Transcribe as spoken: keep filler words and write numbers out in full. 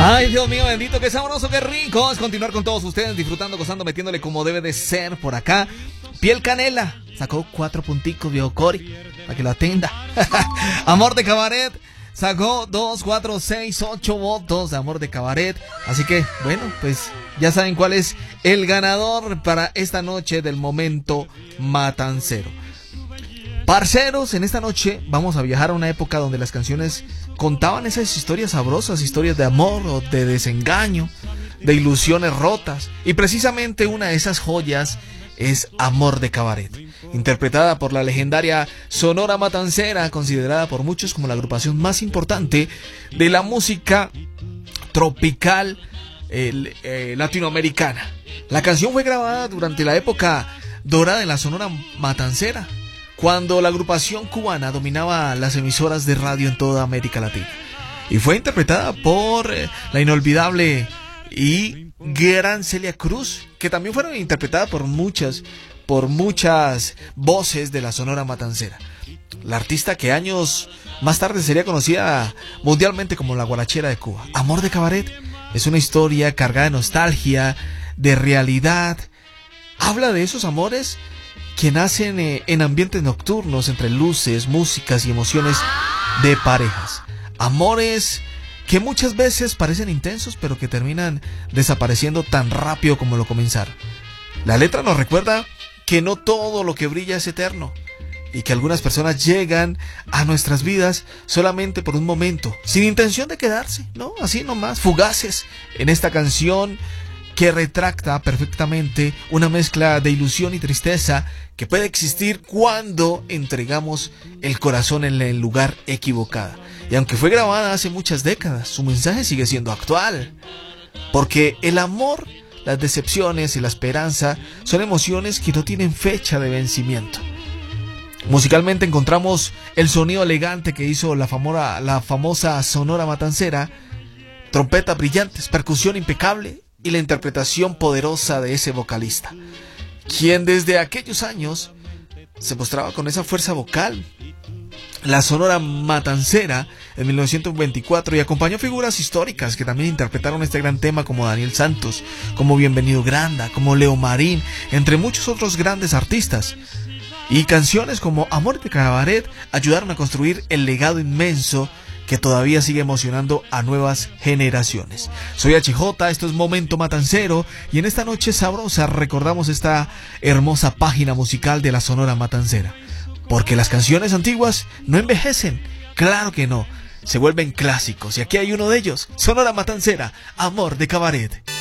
Ay, Dios mío, bendito, qué sabroso, qué rico es continuar con todos ustedes, disfrutando, gozando, metiéndole como debe de ser por acá. Piel Canela sacó cuatro punticos, viejo Cori, para que lo atienda. Amor de Cabaret sacó dos, cuatro, seis, ocho votos de Amor de Cabaret. Así que, bueno, pues ya saben cuál es el ganador para esta noche del momento matancero. Parceros, en esta noche vamos a viajar a una época donde las canciones contaban esas historias sabrosas, historias de amor o de desengaño, de ilusiones rotas. Y precisamente una de esas joyas es Amor de Cabaret, interpretada por la legendaria Sonora Matancera, considerada por muchos como la agrupación más importante de la música tropical eh, eh, latinoamericana. La canción fue grabada durante la época dorada de la Sonora Matancera, cuando la agrupación cubana dominaba las emisoras de radio en toda América Latina. Y fue interpretada por eh, la inolvidable y gran Celia Cruz, que también fueron interpretadas por muchas, por muchas voces de la Sonora Matancera. La artista que años más tarde sería conocida mundialmente como la guarachera de Cuba. Amor de Cabaret es una historia cargada de nostalgia, de realidad. Habla de esos amores que nacen eh, en ambientes nocturnos, entre luces, músicas y emociones de parejas. Amores que muchas veces parecen intensos, pero que terminan desapareciendo tan rápido como lo comenzaron. La letra nos recuerda que no todo lo que brilla es eterno, y que algunas personas llegan a nuestras vidas solamente por un momento, sin intención de quedarse, ¿no? Así nomás, fugaces. En esta canción que retrata perfectamente una mezcla de ilusión y tristeza que puede existir cuando entregamos el corazón en el lugar equivocado. Y aunque fue grabada hace muchas décadas, su mensaje sigue siendo actual. Porque el amor, las decepciones y la esperanza son emociones que no tienen fecha de vencimiento. Musicalmente encontramos el sonido elegante que hizo la famosa, la famosa Sonora Matancera, trompetas brillantes, percusión impecable y la interpretación poderosa de ese vocalista, quien desde aquellos años se mostraba con esa fuerza vocal. La Sonora Matancera en mil novecientos veinticuatro, y acompañó figuras históricas que también interpretaron este gran tema, como Daniel Santos, como Bienvenido Granda, como Leo Marín, entre muchos otros grandes artistas. Y canciones como Amor de Cabaret ayudaron a construir el legado inmenso que todavía sigue emocionando a nuevas generaciones. Soy H J, esto es Momento Matancero, y en esta noche sabrosa recordamos esta hermosa página musical de la Sonora Matancera. Porque las canciones antiguas no envejecen, claro que no, se vuelven clásicos, y aquí hay uno de ellos, Sonora Matancera, Amor de Cabaret.